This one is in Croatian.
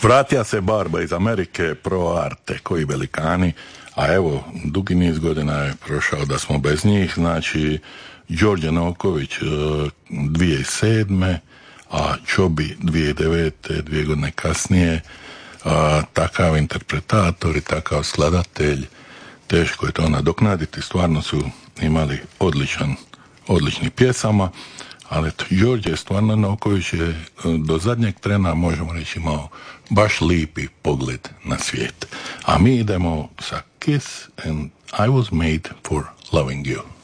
Vratija se Barba iz Amerike, Pro Arte, koji velikani, a evo, dugi niz godina je prošao da smo bez njih, znači Đorđe Novković 2007. a Čobi 2009. 2 godine kasnije, takav interpretator i takav skladatelj, teško je to nadoknaditi, stvarno su imali odličnih pjesama, ali Đorđe stvarno Novković je do zadnjeg trena, možemo reći, imao baš lipi pogled na svijet. A mi idemo sa Kiss and I Was Made for Loving You.